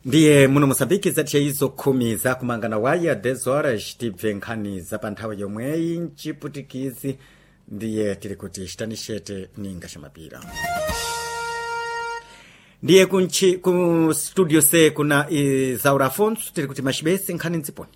ndiye muno Moçambique zatcha izo khumi za kumangana waya 10 horas tibve nkhani za pa nthawi yomweyi mciputikizi ndiye tili kuti citanixete ninga ca mapira ndiye ku studio se kuna Isaura Afonso tili kuti macibesi nkhani nziponi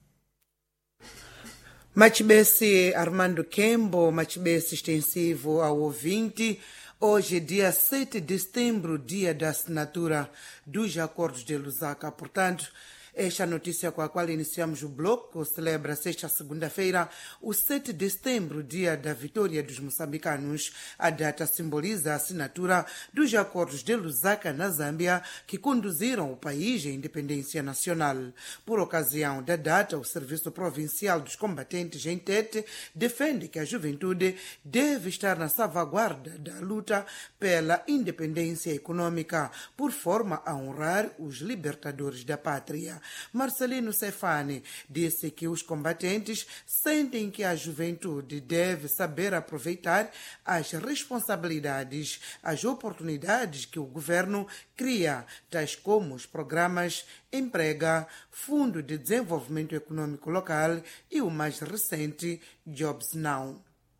Macibesi Armando Kembo, Macibesi extensivo ao ouvinte. Hoje, dia 7 de setembro, dia da assinatura dos Acordos de Lusaka. Portanto, esta notícia com a qual iniciamos o bloco celebra-se esta segunda-feira, o 7 de setembro, dia da vitória dos moçambicanos. A data simboliza a assinatura dos Acordos de Lusaka na Zâmbia, que conduziram o país à independência nacional. Por ocasião da data, o Serviço Provincial dos Combatentes em Tete defende que a juventude deve estar na salvaguarda da luta pela independência econômica, por forma a honrar os libertadores da pátria. Marcelino Cefani disse que os combatentes sentem que a juventude deve saber aproveitar as responsabilidades, as oportunidades que o governo cria, tais como os programas Emprega, Fundo de Desenvolvimento Econômico Local e o mais recente Jobs Now.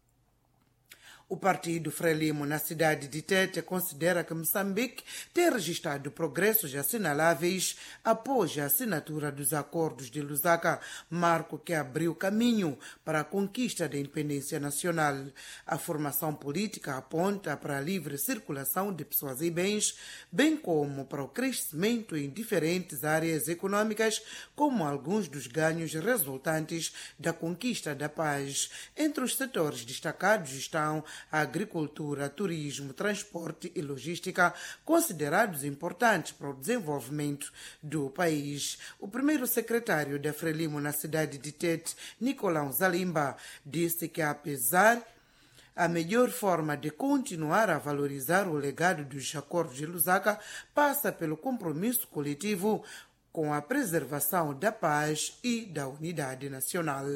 O partido Frelimo, na cidade de Tete, considera que Moçambique tem registrado progressos assinaláveis após a assinatura dos Acordos de Lusaka, marco que abriu caminho para a conquista da independência nacional. A formação política aponta para a livre circulação de pessoas e bens, bem como para o crescimento em diferentes áreas econômicas, como alguns dos ganhos resultantes da conquista da paz. Entre os setores destacados estão a agricultura, turismo, transporte e logística, considerados importantes para o desenvolvimento do país. O primeiro secretário da Frelimo na cidade de Tete, Nicolau Zalimba, disse que apesar a melhor forma de continuar a valorizar o legado dos Acordos de Lusaka passa pelo compromisso coletivo com a preservação da paz e da unidade nacional.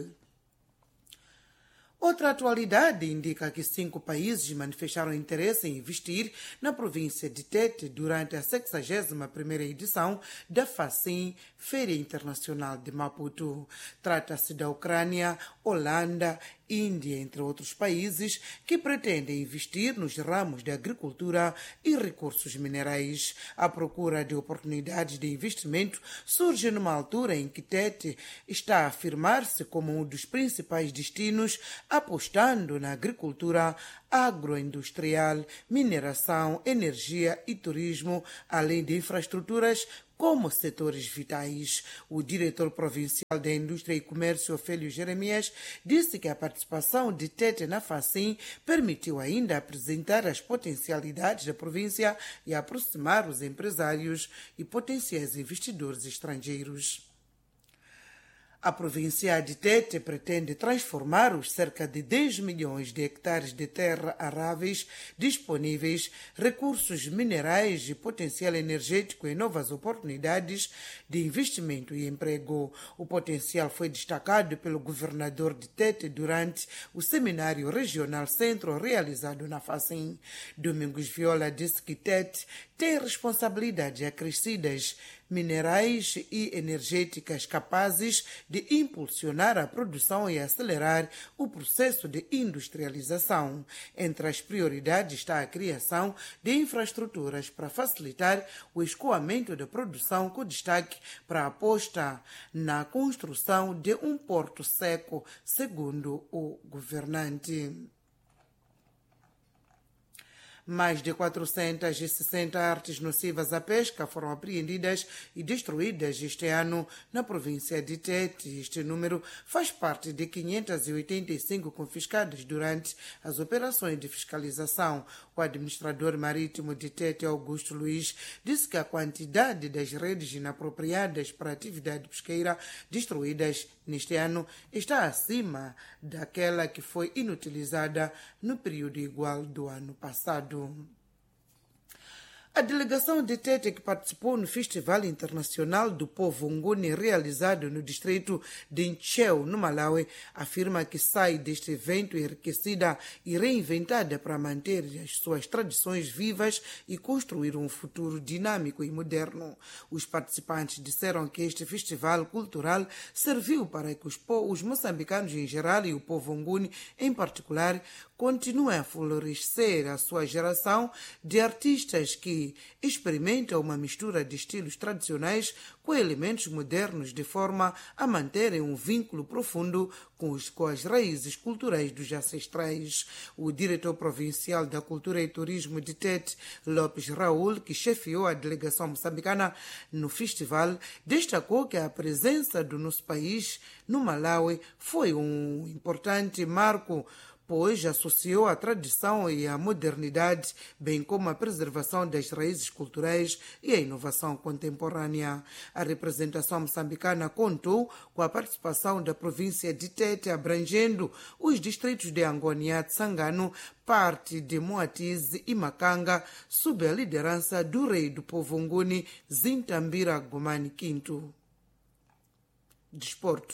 Outra atualidade indica que 5 países manifestaram interesse em investir na província de Tete durante a 61ª edição da FACIM, Feira Internacional de Maputo. Trata-se da Ucrânia, Holanda, Índia, entre outros países, que pretendem investir nos ramos da agricultura e recursos minerais. A procura de oportunidades de investimento surge numa altura em que Tete está a afirmar-se como um dos principais destinos, apostando na agricultura agroindustrial, mineração, energia e turismo, além de infraestruturas como setores vitais. O diretor provincial da Indústria e Comércio, Ofélio Jeremias, disse que a participação de Tete na FACIM permitiu ainda apresentar as potencialidades da província e aproximar os empresários e potenciais investidores estrangeiros. A província de Tete pretende transformar os cerca de 10 milhões de hectares de terra aráveis disponíveis, recursos minerais e potencial energético em novas oportunidades de investimento e emprego. O potencial foi destacado pelo governador de Tete durante o seminário regional centro realizado na FACIM. Domingos Viola disse que Tete tem responsabilidades acrescidas minerais e energéticas capazes de impulsionar a produção e acelerar o processo de industrialização. Entre as prioridades está a criação de infraestruturas para facilitar o escoamento da produção, com destaque para a aposta na construção de um porto seco, segundo o governante. Mais de 460 artes nocivas à pesca foram apreendidas e destruídas este ano na província de Tete. Este número faz parte de 585 confiscadas durante as operações de fiscalização. O administrador marítimo de Tete, Augusto Luiz, disse que a quantidade das redes inapropriadas para a atividade pesqueira destruídas neste ano está acima daquela que foi inutilizada no período igual do ano passado. A delegação de Tete que participou no Festival Internacional do Povo Nguni realizado no distrito de Ncheu, no Malawi, afirma que sai deste evento enriquecida e reinventada para manter as suas tradições vivas e construir um futuro dinâmico e moderno. Os participantes disseram que este festival cultural serviu para que os moçambicanos em geral e o povo Nguni em particular continuem a florescer a sua geração de artistas que experimentam uma mistura de estilos tradicionais com elementos modernos de forma a manterem um vínculo profundo com as raízes culturais dos ancestrais. O diretor provincial da Cultura e Turismo de Tete, Lopes Raul, que chefiou a delegação moçambicana no festival, destacou que a presença do nosso país no Malawi foi um importante marco, pois associou a tradição e a modernidade, bem como a preservação das raízes culturais e a inovação contemporânea. A representação moçambicana contou com a participação da província de Tete, abrangendo os distritos de Angonia, Tsangano, parte de Moatize e Macanga, sob a liderança do rei do povo Nguni, Zintambira Gomani V. Desporto.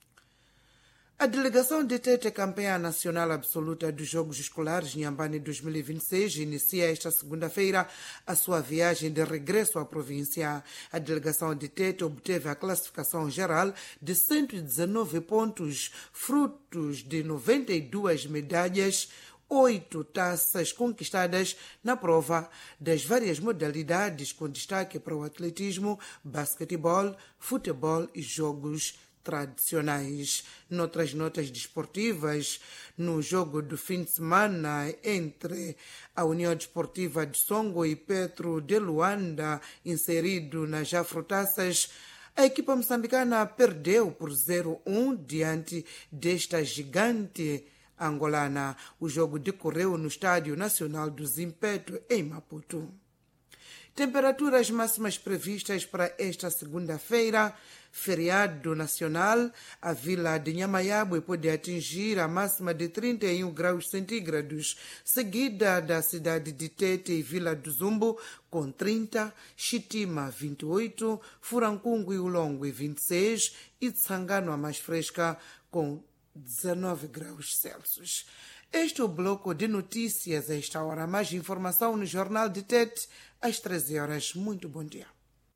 A delegação de Tete, campeã nacional absoluta dos Jogos Escolares Nhambane 2026, inicia esta segunda-feira a sua viagem de regresso à província. A delegação de Tete obteve a classificação geral de 119 pontos, frutos de 92 medalhas, 8 taças conquistadas na prova das várias modalidades, com destaque para o atletismo, basquetebol, futebol e jogos tradicionais. Noutras notas desportivas, no jogo do fim de semana entre a União Desportiva de Songo e Petro de Luanda, inserido nas Afrotaças, a equipa moçambicana perdeu por 0-1 diante desta gigante angolana. O jogo decorreu no Estádio Nacional do Zimpeto, em Maputo. Temperaturas máximas previstas para esta segunda-feira, feriado nacional. A vila de Nhamayabwe pode atingir a máxima de 31 graus centígrados, seguida da cidade de Tete e Vila do Zumbo, com 30, Chitima 28, Furancungo e Ulongo 26 e Tsangano, a mais fresca, com 19 graus Celsius. Este é o bloco de notícias a esta hora. Mais informação no Jornal de Tete, às 13 horas. Muito bom dia.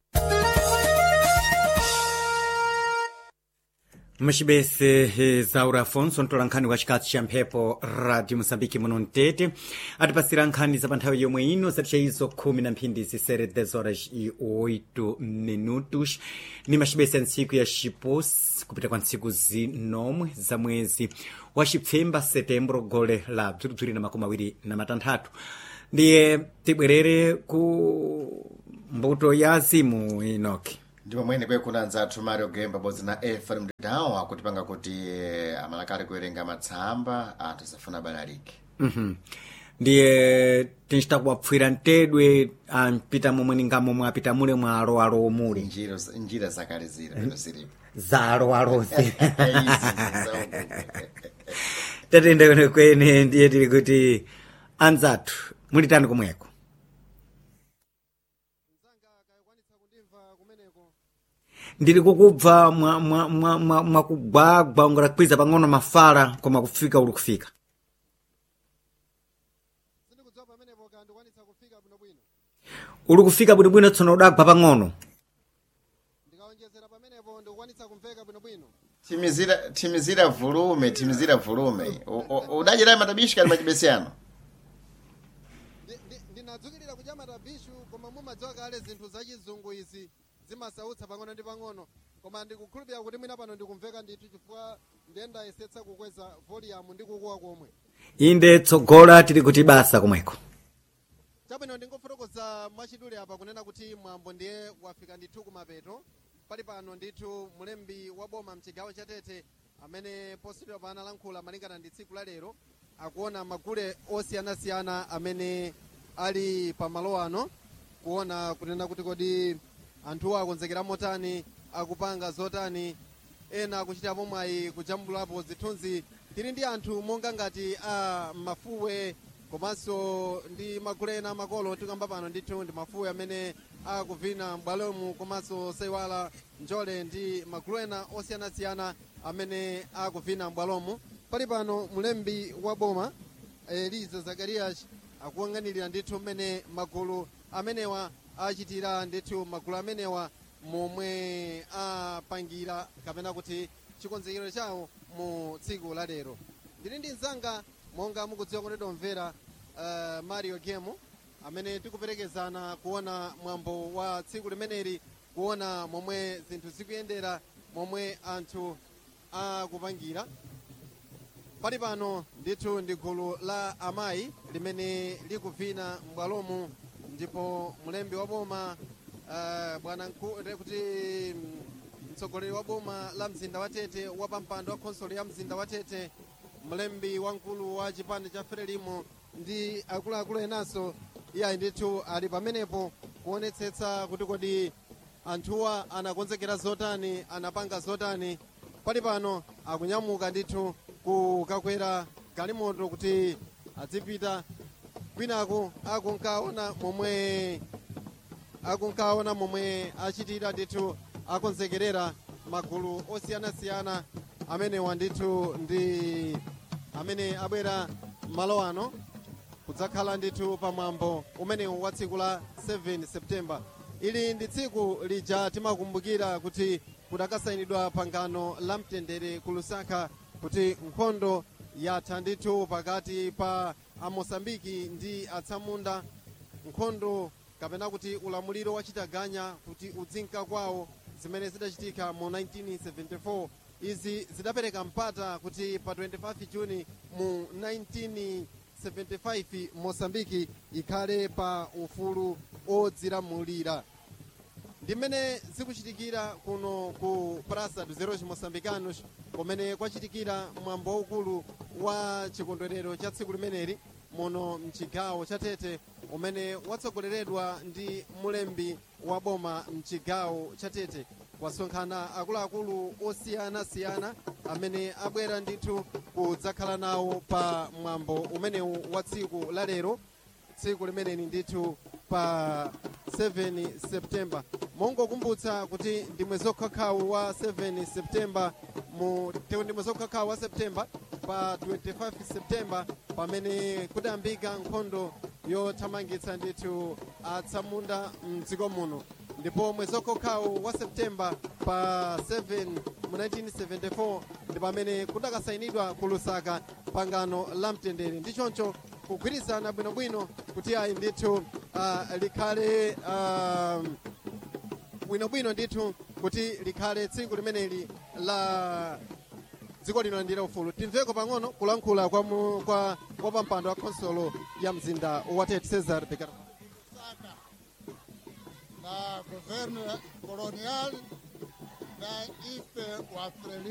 machibese zaura afonso ntola nkhani wa chikatsi cha mphepo radio mosambiki muno mtete atipasira nkhani za panthawi yomwe ino zatchaizo 10 zisere 10:08 minutos ni machibese ya ntsiku ya xiposi kupita kwa ntsiku zinomwe za mwezi wa xipfemba setembro gole la bzwiribzwiri na makumi awiri na matanthatu ndiye tibwerere ku mbuto ya azimu inoki ndipo mwene kwekuna nzathu Mario Gemba bodzi na Efrem Down akutipanga kuti amalakali kuwerenga matsamba atisafuna balalike. ndiye tinchita kuwapfwira mtedwe ampita momwe ningamo mwapita mule mwalo omuli njira zakale zira peno zilipo zalo alozi tatende kwene ndiye tili kuti anzathu mulitani komweko ndili kukubva mwakugwagwa ungalakwiza pang'ono mafala koma kufika uli kufika uli kufika bwinobwino tsono udagwa pang'ono timizira volume udajira matabishi kali machibesiano ndinadzukirira kudya matabishu koma mumadziwa kale zinthu zachizungu izi zimasautsa pang'ono ndi pang'ono koma ndikukhulupirira kuti mwina pano ndikumveka ndithu chifukwa ndiyendayesetsa kukweza volume ndi kukuwa komwe inde tsogola tili kuti basa komweko chabwino ndingofotokoza mwachidule apa kunena kuti mwambo ndiye wafika ndithu kumapeto pali pano ndithu mulembi wa boma mchigawo cha Tete amene positira pa analankhula malingana ndi tsiku la lero akuona magule osiyanasiyana amene ali pamalo ano kuona kunena kuti kodi anthuwa akonzekera motani akupanga zotani ena akuchitapo mwayi kujambulapo zithunzi tili ndi anthu monga ngati a Mafuwe komanso ndi magulu ena makolo tikamba pano ndithu ndi mafuwe amene akuvina m'bwalomu, komanso saiwala njole ndi magulu ena osiyanasiyana amene akuvina m'bwalomu. Pali pano mulembi wa boma Eliza Zakarias akuyang'anirira ndithu mmene magulu amenewa achitira ndithu magulu amenewa momwe apangira kapena kuti chikonzekero chawo mu tsiku la lero. Ndili ndi mzanga monga mukudziwa kondedwa mvera Mario Gemo amene tikuperekezana kuona mwambo wa tsiku limeneli, kuona momwe zinthu zikuyendera, momwe anthu akupangira. Pali pano ndithu ndi gulu la amayi limene likuvina m'bwalomu, ndipo mulembi wa boma bwana kuti mtsogoleri wa boma la mzinda wa Tete wa pampando wa khonsolo ya mzinda wa Tete, mlembi wamkulu wa chipande cha Frelimo ndi akuluakulu enanso iye ndithu ali pamenepo kuonetsetsa kuti kodi anthuwa anakonzekera zotani, anapanga zotani. Pali pano akunyamuka ndithu kukakwera galimoto kuti adzipita kwinaku akunkaona momwe achitira ndithu akonzekerera magulu osiyanasiyana amenewa ndithu ndi amene abwera malo ano kudzakhala ndithu pamwambo umenewu wa tsiku la 7 Septemba. Ili ndi tsiku lija timakumbukira kuti kudakasayinidwa pangano la mtendere ku Lusaka, kuti nkhondo yatha ndithu pakati pa Amosambiki ndi Atsamunda, nkhondo kapena kuti ulamuliro wachitaganya kuti udzinka kwawo zimene zidachitika mu 1974. Izi zidapereka mpata kuti pa 25 Juni mu 1975 Mosambiki ikhale pa ufulu odzilamulira. Ndi mmene zikuchitikira kuno ku Praça dos Heróis Moçambicanos, kumene kwachitikira mwambo waukulu wa chikondwerero cha tsiku limeneli muno mchigawo cha Tete, umene watsogoleredwa ndi mulembi wa boma mchigawo cha Tete. Kwasonkhana akuluakulu osiyanasiyana amene abwera ndithu kudzakhala nawo pa mwambo umenewu wa tsiku la lero, tsiku limeneli ndithu pa 7 Septemba. Mongokumbutsa kuti ndi mwezi wakhakhawu wa 7 Septemba ndi mwezi wakhakhawu wa Septemba pa 25 Septemba pamene kudayambika nkhondo yothamangitsa ndithu Atsamunda mdziko muno, ndipo mwezi wakhakhawu wa Septemba pa 7 mu 1974 ndi pamene kudakasayinidwa ku Lusaka pangano la mtendere. Ndi choncho kugwirizana bwinobwino kuti ayi ndithu likhale bwinobwino ndithu kuti likhale tsiku limeneli la dziko lino landira ufulu. Timveko pang'ono kulankhula kwa pampando wa khonsolo ya mzinda wa Tete Cesar Bekara. Na governo colonial na ife wa Frelimo